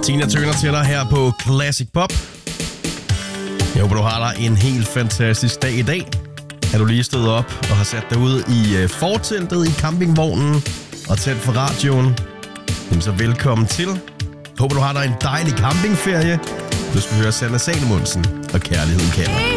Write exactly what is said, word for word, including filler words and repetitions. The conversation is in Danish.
Tina Turner til dig her på Classic Pop. Jeg håber, du har dig en helt fantastisk dag i dag. Er du lige stået op og har sat dig ud i forteltet i campingvognen og tændt for radioen, jamen så velkommen til. Håber, du har dig en dejlig campingferie. Du skal høre Sanne Salomonsen og Kærligheden kalder.